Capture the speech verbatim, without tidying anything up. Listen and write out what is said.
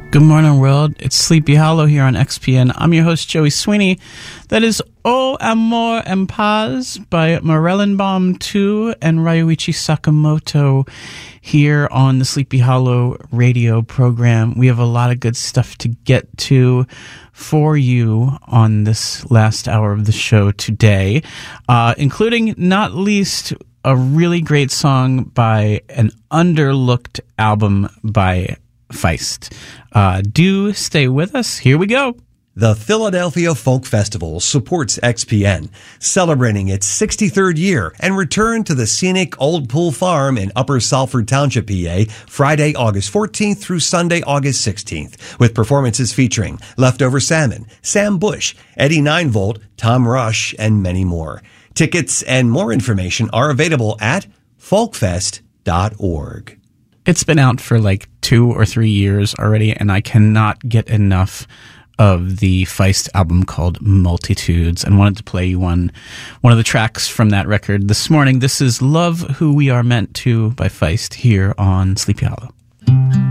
Good morning, world. It's Sleepy Hollow here on X P N. I'm your host, Joey Sweeney. That is O Amor en Paz by Morellenbaum two and Ryuichi Sakamoto here on the Sleepy Hollow radio program. We have a lot of good stuff to get to for you on this last hour of the show today, uh, including not least a really great song by an underlooked album by Feist. Uh, do stay with us. Here we go. The Philadelphia Folk Festival supports X P N, celebrating its sixty-third year and return to the scenic Old Pool Farm in Upper Salford Township, P A, Friday, August fourteenth through Sunday, August sixteenth, with performances featuring Leftover Salmon, Sam Bush, Eddie nine volt, Tom Rush, and many more. Tickets and more information are available at folkfest dot org. It's been out for like two or three years already, and I cannot get enough of the Feist album called Multitudes, and wanted to play you one, one of the tracks from that record this morning. This is Love Who We Are Meant To by Feist here on Sleepy Hollow.